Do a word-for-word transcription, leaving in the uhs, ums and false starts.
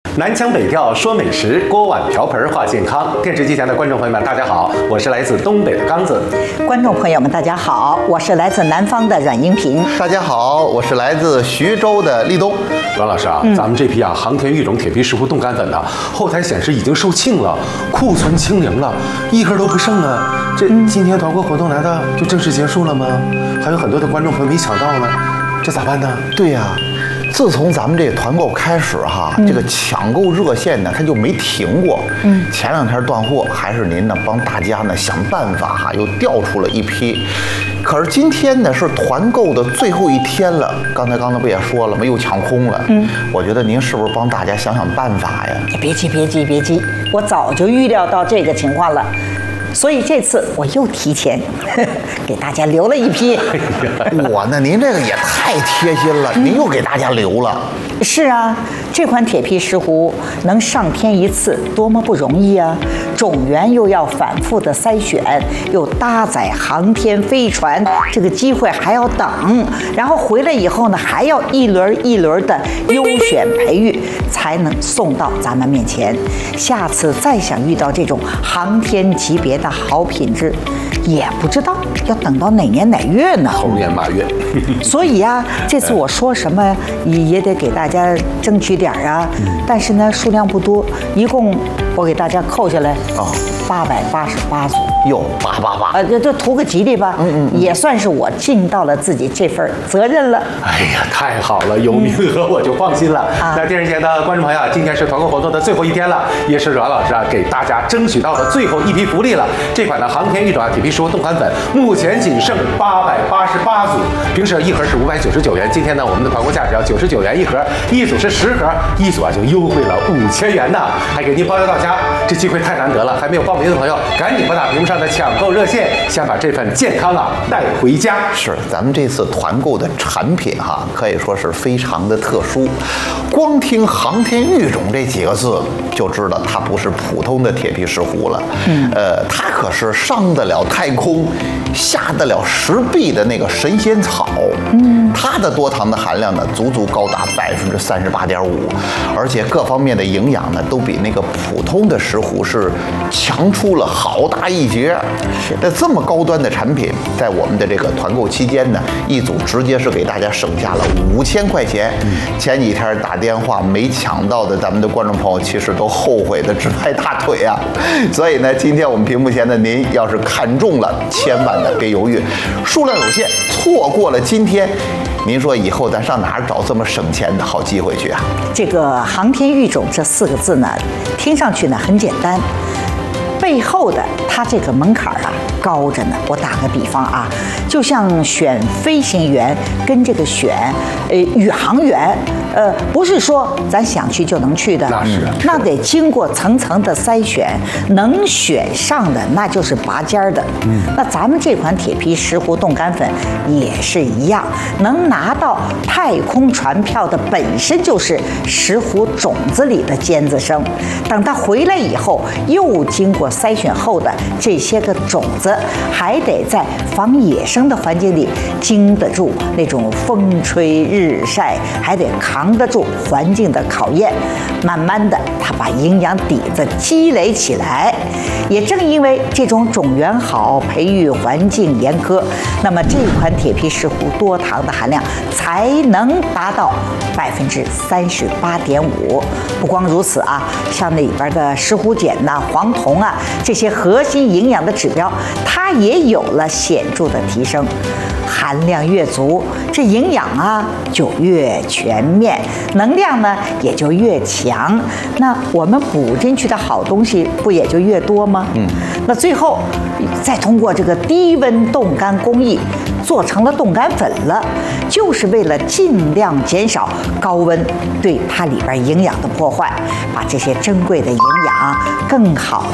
南腔北调说美食，锅碗瓢盆话健康。电视机前的观众朋友们，大家好，我是来自东北的刚子。 观众朋友们，大家好，我是来自南方的阮英平。 大家好，我是来自徐州的立冬。 阮老师啊，嗯、咱们这批啊航天育种铁皮石斛冻干粉呢，后台显示已经售罄了，库存清零了，一盒都不剩了。这今天团购活动难道就正式结束了吗？还有很多的观众朋友没抢到呢，这咋办呢？ 对呀、啊。自从咱们这个团购开始哈，嗯、这个抢购热线呢，它就没停过。嗯，前两天断货，还是您呢帮大家呢想办法哈，又调出了一批。可是今天呢是团购的最后一天了，刚才刚才不也说了吗？又抢空了。嗯，我觉得您是不是帮大家想想办法呀？ 别急，别急，别急，我早就预料到这个情况了。所以这次我又提前呵呵给大家留了一批。 我呢，您这个也太贴心了，您又给大家留了。 是啊，这款铁皮石斛能上天一次，多么不容易啊！种源又要反复的筛选，又搭载航天飞船，这个机会还要等，然后回来以后呢，还要一轮一轮的优选培育，才能送到咱们面前。下次再想遇到这种航天级别的好品质，也不知道要等到哪年哪月呢？ 猴年马月。 所以呀、啊，这次我说什么也也得给大家争取点啊。嗯、但是呢，数量不多，一共我给大家扣下来啊，八百八十八组。 哟，八八八， 呃，就就图个吉利吧。嗯 嗯, 嗯，也算是我尽到了自己这份责任了。 哎呀，太好了，有名额我就放心了。嗯、那电视前的观众朋友，今天是团购活动的最后一天了，也是阮老师啊给大家争取到的最后一批福利了。这款的航天育种铁皮石斛冻干粉，目前仅剩八百八十八组，平时一盒是五百九十九元，今天呢我们的团购价只要九十九元一盒，一组是十盒，一组啊就优惠了五千元呢，还给您包邮到家，这机会太难得了。还没有报名的朋友，赶紧拨打屏幕上的抢购热线，先把这份健康啊带回家。 是，咱们这次团购的产品哈，可以说是非常的特殊。光听航天育种这几个字，就知道它不是普通的铁皮石斛了。嗯，呃，它可是上得了太空、下得了石壁的那个神仙草。嗯，它的多糖的含量呢，足足高达百分之三十八点五，而且各方面的营养呢，都比那个普通的石斛是强出了好大一截。是，那这么高端的产品，在我们的这个团购期间呢，一组直接是给大家省下了五千块钱。嗯、前几天打电话没抢到的咱们的观众朋友，其实都后悔的直拍大腿啊。所以呢，今天我们屏幕前的您要是看中了，千万的别犹豫，数量有限，错过了今天，您说以后咱上哪儿找这么省钱的好机会去啊？ 这个航天育种这四个字呢，听上去呢很简单，背后的它这个门槛啊高着呢。我打个比方啊，就像选飞行员跟这个选呃宇航员，呃不是说咱想去就能去的， 那是那得经过层层的筛选，能选上的那就是拔尖儿的。嗯，那咱们这款铁皮石斛冻干粉也是一样，能拿到太空船票的本身就是石斛种子里的尖子生，等它回来以后，又经过筛选后的这些个种子，还得在防野生的环境里经得住那种风吹日晒，还得扛得住环境的考验。慢慢的，它把营养底子积累起来。也正因为这种种源好，培育环境严苛，那么这款铁皮石斛多糖的含量才能达到百分之三十八点五。不光如此啊，像那里边的石斛碱呐、黄酮啊这些核心营养的指标，它也有了显著的提升。含量越足，这营养啊就越全面，能量呢也就越强。那我们补进去的好东西不也就越多吗？嗯，那最后再通过这个低温冻干工艺做成了冻干粉了，就是为了尽量减少高温对它里边营养的破坏，把这些珍贵的营养更好